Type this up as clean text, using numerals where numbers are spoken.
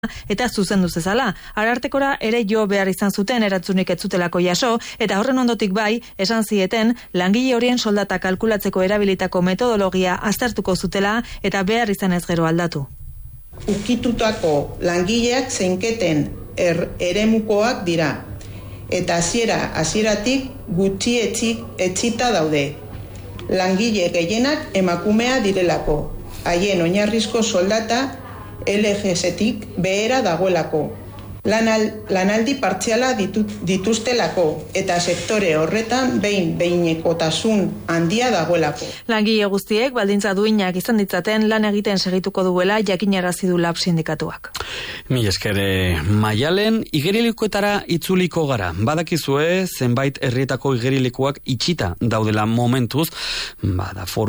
eta zuzendu zezala. Arartekora ere jo behar izan zuten erantzunik ez zutelako jaso, eta horren ondotik bai, esan zieten, langile horien soldata kalkulatzeko erabilitako metodologia aztertuko zutela eta behar izan ez gero aldatu. Ukitutako langileak zeinketen eremukoak dira, eta hasieratik gutxi etxita daude. Langile gehienak emakumea direlako, haien oinarrizko soldata LGS-tik behera dagoelako. Lanaldi partziala dituztelako eta sektore horretan behinekotasun handia dagoelako. Langile guztiek baldintza duinak izan ditzaten lan egiten segituko duela jakinarazi du LAB sindikatuak. Mila esker, Maialen igerilekuetara itzuliko gara. Badakizue zenbait herrietako igerilekuak itxita daudela momentuz,